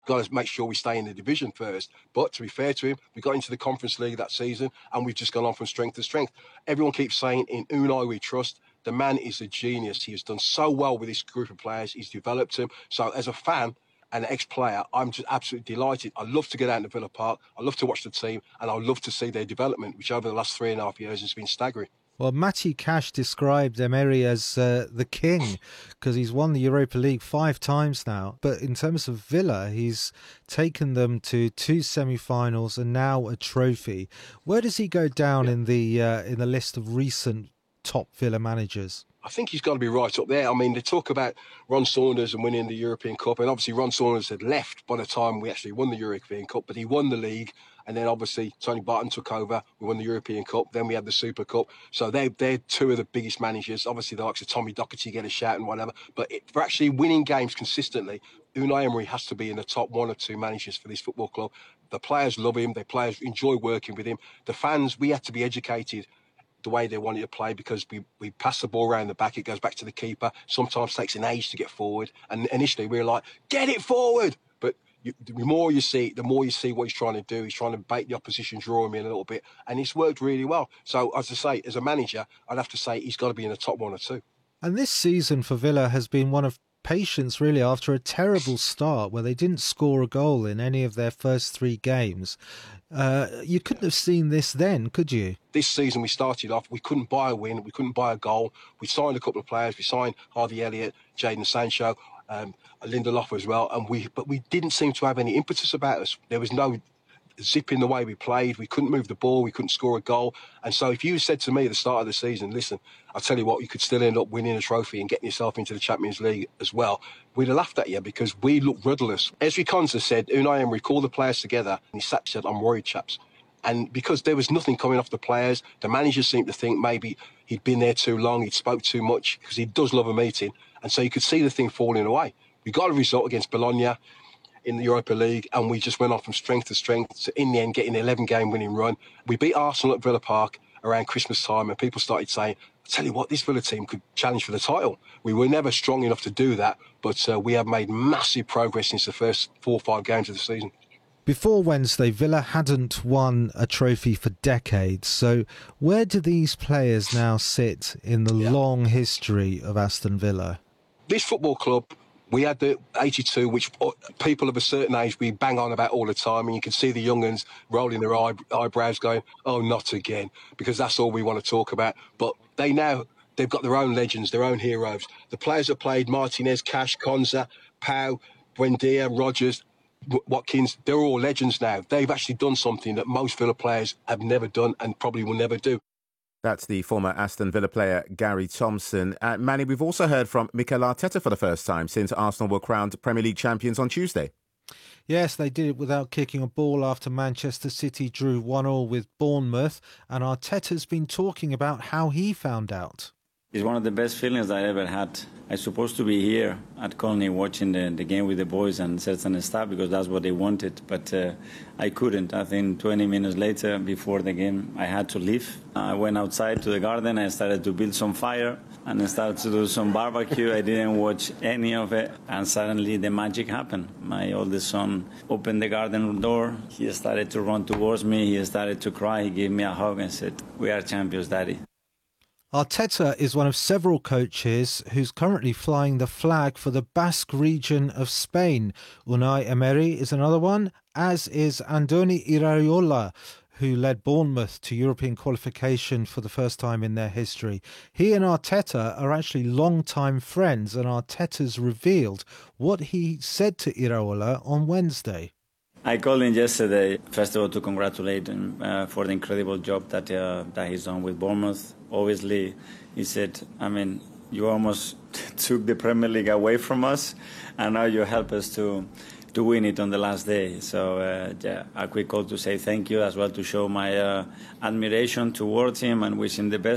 Got to make sure we stay in the division first. But to be fair to him, we got into the Conference League that season and we've just gone on from strength to strength. Everyone keeps saying, in Unai we trust. The man is a genius. He has done so well with this group of players. He's developed them. So as a fan and an ex-player, I'm just absolutely delighted. I love to get out to Villa Park. I love to watch the team and I love to see their development, which over the last 3.5 years has been staggering. Well, Matty Cash described Emery as the king because he's won the Europa League 5 times now. But in terms of Villa, he's taken them to 2 semi-finals and now a trophy. Where does he go down in the list of recent top Villa managers? I think he's got to be right up there. I mean, they talk about Ron Saunders and winning the European Cup, and obviously Ron Saunders had left by the time we actually won the European Cup, but he won the league, and then obviously Tony Barton took over, we won the European Cup, then we had the Super Cup. So they're two of the biggest managers. Obviously the likes of Tommy Docherty get a shout and whatever, but for actually winning games consistently, Unai Emery has to be in the top 1 or 2 managers for this football club. The players love him, the players enjoy working with him. The fans, we had to be educated the way they wanted to play because we pass the ball around the back, it goes back to the keeper. Sometimes takes an age to get forward. And initially we were like, get it forward! But the more you see, the more you see what he's trying to do. He's trying to bait the opposition, draw him in a little bit. And it's worked really well. So, as I say, as a manager, I'd have to say he's got to be in the top 1 or 2. And this season for Villa has been one of patience, really, after a terrible start where they didn't score a goal in any of their first 3 games. You couldn't have seen this then, could you? This season we started off, we couldn't buy a win, we couldn't buy a goal. We signed a couple of players, we signed Harvey Elliott, Jadon Sancho, Lindelof as well, but we didn't seem to have any impetus about us. There was no zip in the way we played, we couldn't move the ball, we couldn't score a goal. And so if you said to me at the start of the season, listen, I'll tell you what, you could still end up winning a trophy and getting yourself into the Champions League as well, we'd have laughed at you because we looked rudderless. Ezri Konsa said, Unai Emery called the players together and he sat and said, I'm worried, chaps. And because there was nothing coming off the players, the managers seemed to think maybe he'd been there too long, he'd spoke too much, because he does love a meeting. And so you could see the thing falling away. We got a result against Bologna in the Europa League, and we just went on from strength to strength to, in the end, getting an 11-game winning run. We beat Arsenal at Villa Park around Christmas time, and people started saying, I tell you what, this Villa team could challenge for the title. We were never strong enough to do that, but we have made massive progress since the first 4 or 5 games of the season. Before Wednesday, Villa hadn't won a trophy for decades. So where do these players now sit in the long history of Aston Villa? This football club, we had the 82, which people of a certain age we bang on about all the time, and you can see the young uns rolling their eyebrows going, oh, not again, because that's all we want to talk about. But they've got their own legends, their own heroes. The players that played, Martinez, Cash, Konsa, Pau, Buendia, Rodgers, Watkins, they're all legends now. They've actually done something that most Villa players have never done and probably will never do. That's the former Aston Villa player Gary Thompson. Manny, we've also heard from Mikel Arteta for the first time since Arsenal were crowned Premier League champions on Tuesday. Yes, they did it without kicking a ball after Manchester City drew 1-1 with Bournemouth, and Arteta's been talking about how he found out. It's one of the best feelings I ever had. I was supposed to be here at Colney watching the game with the boys and certain staff because that's what they wanted, but I couldn't. I think 20 minutes later, before the game, I had to leave. I went outside to the garden, I started to build some fire and I started to do some barbecue. I didn't watch any of it, and suddenly the magic happened. My oldest son opened the garden door. He started to run towards me. He started to cry. He gave me a hug and said, "We are champions, Daddy." Arteta is one of several coaches who's currently flying the flag for the Basque region of Spain. Unai Emery is another one, as is Andoni Iraola, who led Bournemouth to European qualification for the first time in their history. He and Arteta are actually long-time friends, and Arteta's revealed what he said to Iraola on Wednesday. I called him yesterday, first of all, to congratulate him for the incredible job that he's done with Bournemouth. Obviously, he said, you almost took the Premier League away from us, and now you help us to win it on the last day. So, a quick call to say thank you, as well to show my admiration towards him and wish him the best.